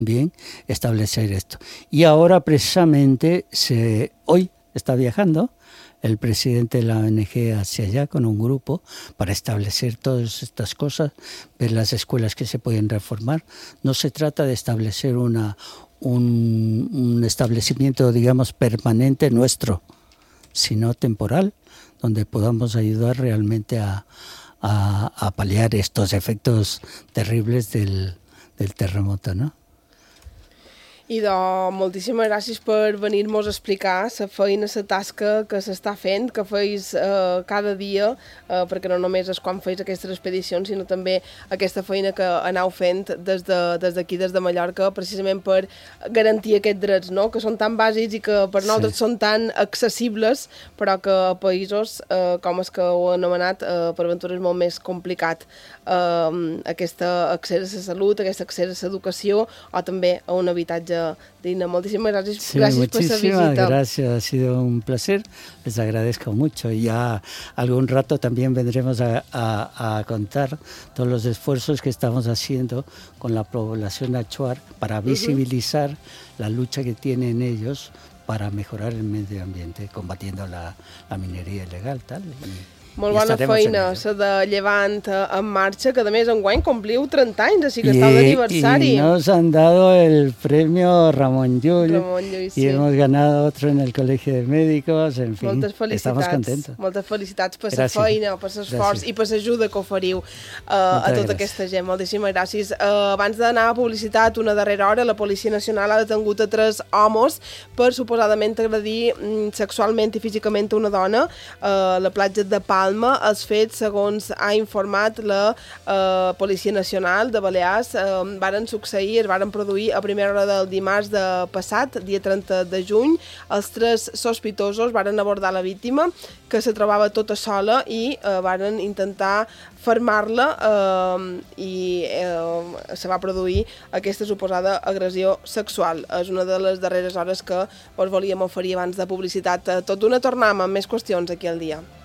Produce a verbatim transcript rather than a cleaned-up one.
bien establecer esto. Y ahora precisamente se, hoy está viajando el presidente de la O N G hacia allá con un grupo para establecer todas estas cosas, ver las escuelas que se pueden reformar. No se trata de establecer una, un, un establecimiento, digamos, permanente nuestro, sino temporal, donde podamos ayudar realmente a, a, a paliar estos efectos terribles del, del terremoto, ¿no? I doncs, moltíssimes gràcies per venir-nos a explicar la feina, la tasca que s'està fent, que feis eh, cada dia, eh, perquè no només és quan feis aquestes expedicions, sinó també aquesta feina que aneu fent des d'aquí, de, des de Mallorca, precisament per garantir aquests drets, no?, que són tan bàsics i que per nosaltres sí. són tan accessibles, però que a països eh, com els que heu anomenat, eh, per aventura és molt més complicat. Eh, aquesta accés a la salut, aquesta accés a l'educació o també a un habitatge digna. Muchísimas gracias, sí, gracias por esa visita. Muchísimas gracias, ha sido un placer, les agradezco mucho y ya algún rato también vendremos a, a, a contar todos los esfuerzos que estamos haciendo con la población achuar para visibilizar uh-huh. la lucha que tienen ellos para mejorar el medio ambiente, combatiendo la, la minería ilegal, tal. Y, molt bona feina, la de Llevant en marcha, que a més enguany compliu trenta anys, així que esteu d'aniversari. Y nos han dado el premio Ramon Llull, Ramon Llull sí. y hemos ganado otro en el Colegio de Médicos, en fin, moltes felicitats, estamos contentos. Moltes felicitats per la feina, per l'esforç i per l'ajuda que oferiu uh, a tota gràcies. Aquesta gent. Moltíssimes gràcies. Uh, abans d'anar a publicitat, una darrera hora, la Policia Nacional ha detengut a tres homes per suposadament agredir mm, sexualment i físicament a una dona uh, a la platja de Palma. Els fets, segons ha informat la eh, Policia Nacional de Balears, eh, varen succeir, es varen produir a primera hora del dimarts de passat, dia trenta de juny. Els tres sospitosos varen abordar la víctima, que se trobava tota sola, i eh, varen intentar fermar-la eh, i eh, se va produir aquesta suposada agressió sexual. És una de les darreres hores que us volíem oferir abans de publicitat. Tot d'una tornam amb més qüestions aquí al dia.